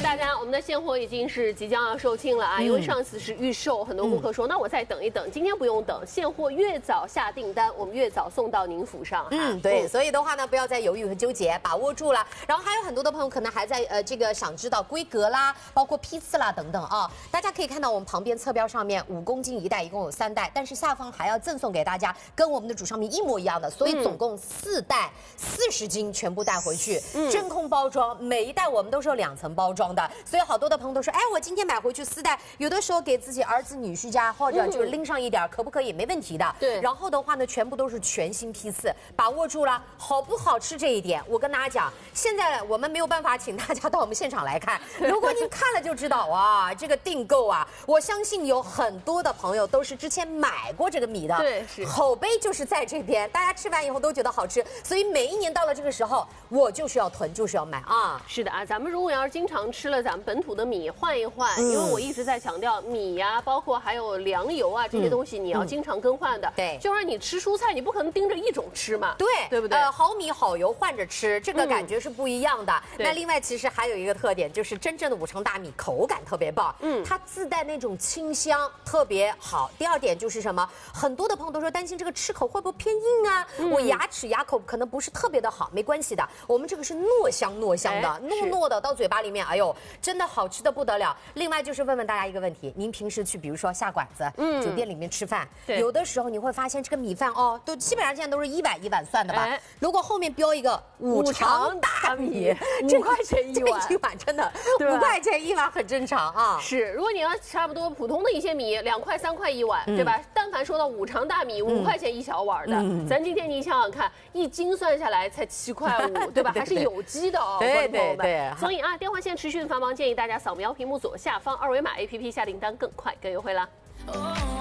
大家，我们的现货已经是即将要售罄了啊！因为上次是预售，很多顾客说，那我再等一等。今天不用等，现货越早下订单，我们越早送到您府上。 对，所以的话呢，不要再犹豫和纠结，把握住了。然后还有很多的朋友可能还在这个想知道规格啦，包括批次啦等等啊。大家可以看到我们旁边侧标上面5公斤一袋，一共有3袋，但是下方还要赠送给大家跟我们的主商品一模一样的，所以总共4袋，40斤全部带回去，真空包装，每一袋我们都是有2层包装的，所以好多的朋友都说，哎，我今天买回去4袋，有的时候给自己儿子女婿家或者就是拎上一点，可不可以？没问题的。 对。 然后的话呢，全部都是全新批次，把握住了，好不好吃这一点，我跟大家讲，现在我们没有办法请大家到我们现场来看，如果您看了就知道哇，这个订购啊，我相信有很多的朋友都是之前买过这个米的， 对，是口碑就是在这边，大家吃完以后都觉得好吃，所以每一年到了这个时候，我就是要囤，就是要买啊。 是的啊，咱们如果要是经常吃了咱们本土的米，换一换，因为我一直在强调米呀，包括还有粮油啊这些东西，你要经常更换的。 对， 就是你吃蔬菜，你不可能盯着一种吃嘛，对不对？ 好米好油换着吃，这个感觉是不一样的。那另外其实还有一个特点，就是真正的五常大米口感特别棒，它自带那种清香，特别好。第二点就是什么？很多的朋友都说担心这个吃口会不会偏硬啊？我牙口可能不是特别的好，没关系的，我们这个是糯香的，糯的到嘴巴里面，哎呦，真的好吃的不得了。另外就是问问大家一个问题，您平时去比如说下馆子，酒店里面吃饭，有的时候你会发现这个米饭哦，都基本上现在都是1碗1碗算的吧？如果后面标一个五常大米 ，5块钱一碗， 这一碗真的5块钱一碗很正常啊。 是，如果你要差不多普通的一些米，2块3块一碗，对吧？但凡说到五常大米，5块钱一小碗的，咱今天你想想看，1斤算下来才7块5，对吧？还是有机的哦， 对。 所以啊，电话线持续的繁忙，建议大家扫描屏幕左下方2维码 APP 下订单更快更优惠啦。